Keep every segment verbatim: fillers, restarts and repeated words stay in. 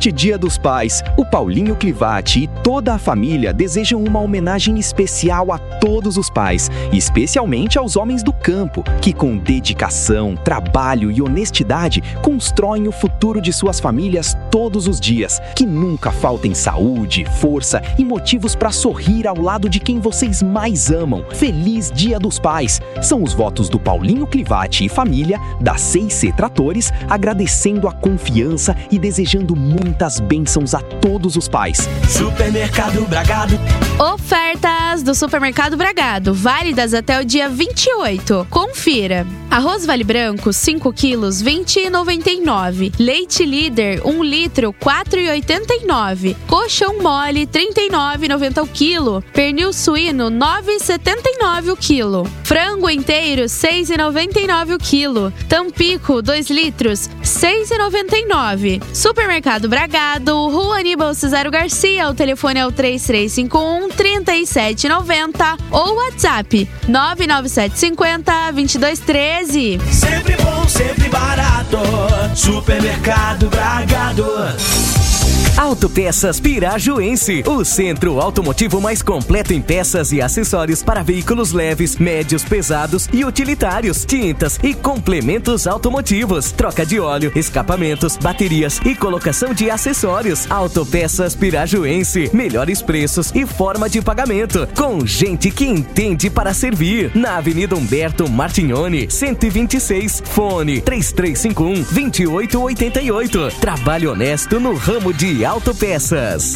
Neste Dia dos Pais, o Paulinho Clivati e toda a família desejam uma homenagem especial a todos os pais, especialmente aos homens do campo, que com dedicação, trabalho e honestidade constroem o futuro de suas famílias todos os dias. Que nunca faltem saúde, força e motivos para sorrir ao lado de quem vocês mais amam. Feliz Dia dos Pais! São os votos do Paulinho Clivati e família, da C e C Tratores, agradecendo a confiança e desejando muitas bênçãos a todos os pais. Supermercado Bragado. Ofertas do Supermercado Bragado, válidas até o dia vinte e oito. Confira. Arroz Vale Branco, cinco quilos, vinte reais e noventa e nove centavos. Leite Líder, um litro, quatro reais e oitenta e nove centavos. Colchão mole, trinta e nove reais e noventa centavos o quilo. Pernil suíno, nove reais e setenta e nove centavos o quilo. Frango inteiro, seis reais e noventa e nove centavos o quilo. Tampico, dois litros, seis reais e noventa e nove centavos. Supermercado Bragado, Rua Aníbal Cesaro Garcia, o telefone é o três três cinco um, três sete nove zero ou WhatsApp nove nove sete cinco zero, dois dois um três. Sempre bom, sempre barato. Supermercado Bragado. Autopeças Pirajuense, o centro automotivo mais completo em peças e acessórios para veículos leves, médios, pesados e utilitários, tintas e complementos automotivos, troca de óleo, escapamentos, baterias e colocação de acessórios. Autopeças Pirajuense, melhores preços e forma de pagamento, com gente que entende para servir. Na Avenida Humberto Martignoni, cento e vinte e seis, fone três três cinco um, dois oito oito oito. Trabalho honesto no ramo de autopeças.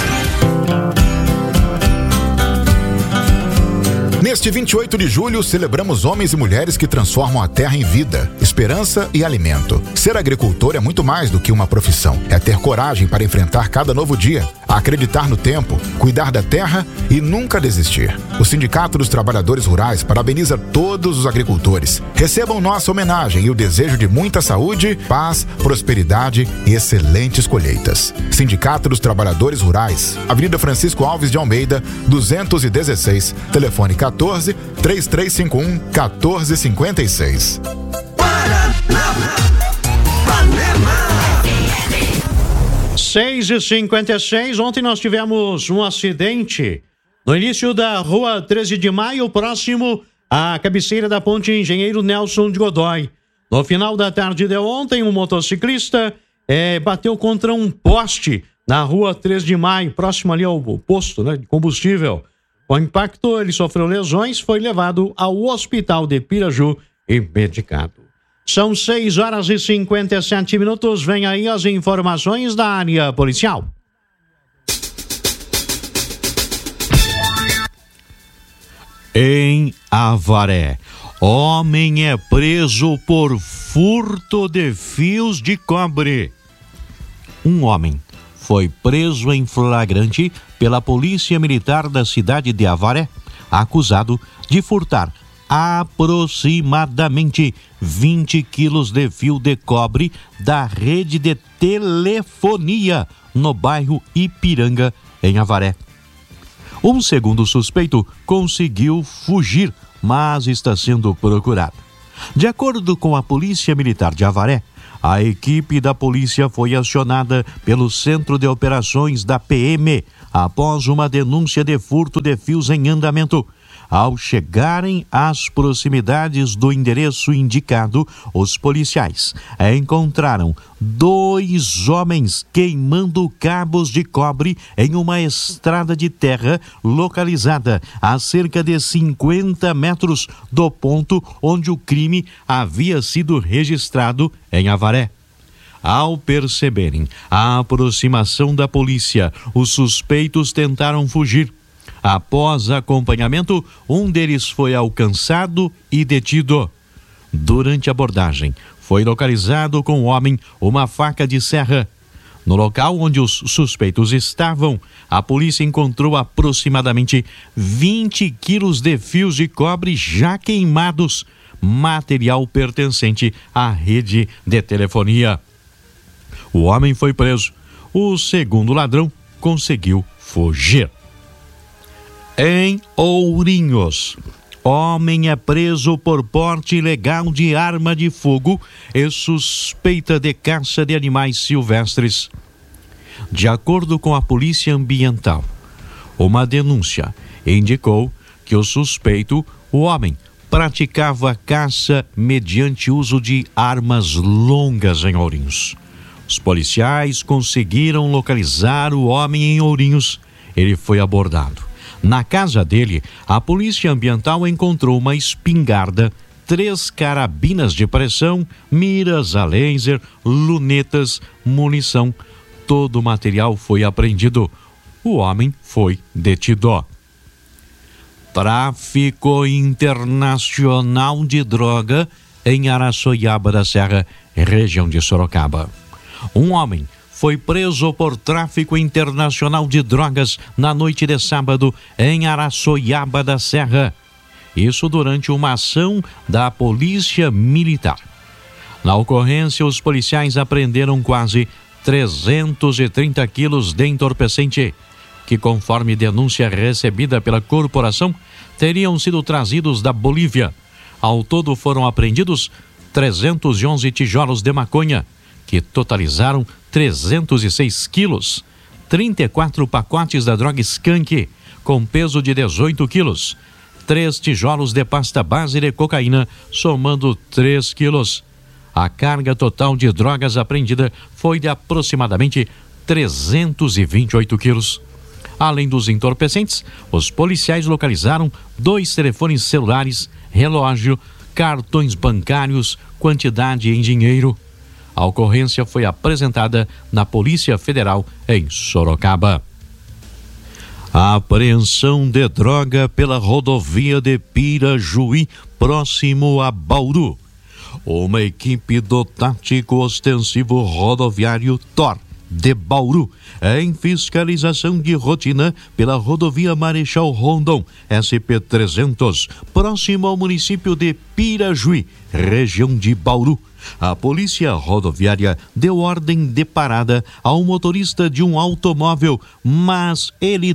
Neste vinte e oito de julho, celebramos homens e mulheres que transformam a terra em vida, esperança e alimento. Ser agricultor é muito mais do que uma profissão. É ter coragem para enfrentar cada novo dia, acreditar no tempo, cuidar da terra e nunca desistir. O Sindicato dos Trabalhadores Rurais parabeniza todos os agricultores. Recebam nossa homenagem e o desejo de muita saúde, paz, prosperidade e excelentes colheitas. Sindicato dos Trabalhadores Rurais, Avenida Francisco Alves de Almeida, duzentos e dezesseis, telefone quatorze, três três cinco um, quatorze cinquenta e seis. seis e cinquenta e seis, ontem nós tivemos um acidente no início da rua treze de maio, próximo à cabeceira da ponte Engenheiro Nelson de Godoy. No final da tarde de ontem, um motociclista é, bateu contra um poste na rua treze de maio, próximo ali ao posto, né, de combustível. Com o impacto, ele sofreu lesões, foi levado ao hospital de Piraju e medicado. São seis horas e cinquenta e sete minutos. Vem aí as informações da área policial. Em Avaré, homem é preso por furto de fios de cobre. Um homem foi preso em flagrante pela Polícia Militar da cidade de Avaré, acusado de furtar aproximadamente vinte quilos de fio de cobre da rede de telefonia no bairro Ipiranga, em Avaré. Um segundo suspeito conseguiu fugir, mas está sendo procurado. De acordo com a Polícia Militar de Avaré, a equipe da polícia foi acionada pelo Centro de Operações da P M após uma denúncia de furto de fios em andamento. Ao chegarem às proximidades do endereço indicado, os policiais encontraram dois homens queimando cabos de cobre em uma estrada de terra localizada a cerca de cinquenta metros do ponto onde o crime havia sido registrado em Avaré. Ao perceberem a aproximação da polícia, os suspeitos tentaram fugir. Após acompanhamento, um deles foi alcançado e detido. Durante a abordagem, foi localizado com o homem uma faca de serra. No local onde os suspeitos estavam, a polícia encontrou aproximadamente vinte quilos de fios de cobre já queimados, material pertencente à rede de telefonia. O homem foi preso. O segundo ladrão conseguiu fugir. Em Ourinhos, homem é preso por porte ilegal de arma de fogo e suspeita de caça de animais silvestres. De acordo com a Polícia Ambiental, uma denúncia indicou que o suspeito, o homem, praticava caça mediante uso de armas longas em Ourinhos. Os policiais conseguiram localizar o homem em Ourinhos. Ele foi abordado. Na casa dele, a Polícia Ambiental encontrou uma espingarda, três carabinas de pressão, miras a laser, lunetas, munição. Todo o material foi apreendido. O homem foi detido. Tráfico internacional de droga em Araçoiaba da Serra, região de Sorocaba. Um homem foi preso por tráfico internacional de drogas na noite de sábado em Araçoiaba da Serra. Isso durante uma ação da Polícia Militar. Na ocorrência, os policiais apreenderam quase trezentos e trinta quilos de entorpecente, que, conforme denúncia recebida pela corporação, teriam sido trazidos da Bolívia. Ao todo foram apreendidos trezentos e onze tijolos de maconha, que totalizaram trezentos e seis quilos, trinta e quatro pacotes da droga skunk, com peso de dezoito quilos, três tijolos de pasta base de cocaína, somando três quilos. A carga total de drogas apreendida foi de aproximadamente trezentos e vinte e oito quilos. Além dos entorpecentes, os policiais localizaram dois telefones celulares, relógio, cartões bancários, quantidade em dinheiro. A ocorrência foi apresentada na Polícia Federal em Sorocaba. A apreensão de droga pela rodovia de Pirajuí, próximo a Bauru. Uma equipe do Tático Ostensivo Rodoviário T O R de Bauru, em fiscalização de rotina pela rodovia Marechal Rondon, S P trezentos, próximo ao município de Pirajuí, região de Bauru. A polícia rodoviária deu ordem de parada ao motorista de um automóvel, mas ele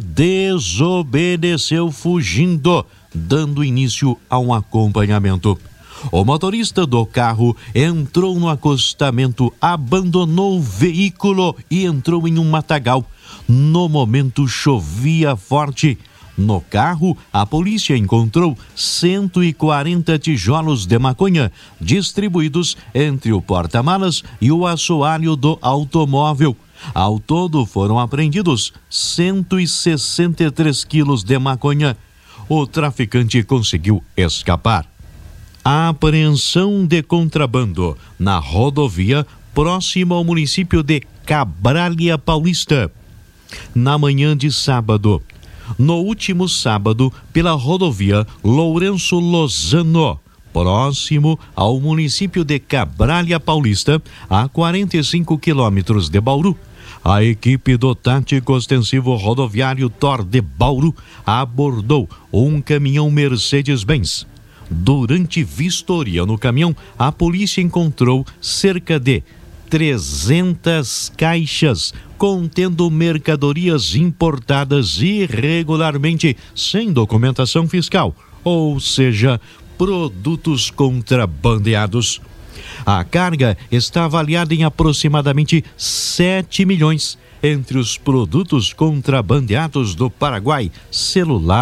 desobedeceu fugindo, dando início a um acompanhamento. O motorista do carro entrou no acostamento, abandonou o veículo e entrou em um matagal. No momento chovia forte. No carro, a polícia encontrou cento e quarenta tijolos de maconha distribuídos entre o porta-malas e o assoalho do automóvel. Ao todo foram apreendidos cento e sessenta e três quilos de maconha. O traficante conseguiu escapar. A apreensão de contrabando na rodovia próxima ao município de Cabralha Paulista. Na manhã de sábado, no último sábado, pela rodovia Lourenço Lozano, próximo ao município de Cabralha Paulista, a quarenta e cinco quilômetros de Bauru, a equipe do Tático Ostensivo Rodoviário T O R de Bauru abordou um caminhão Mercedes-Benz. Durante vistoria no caminhão, a polícia encontrou cerca de trezentas caixas contendo mercadorias importadas irregularmente sem documentação fiscal, ou seja, produtos contrabandeados. A carga está avaliada em aproximadamente sete milhões. Entre os produtos contrabandeados do Paraguai, celular,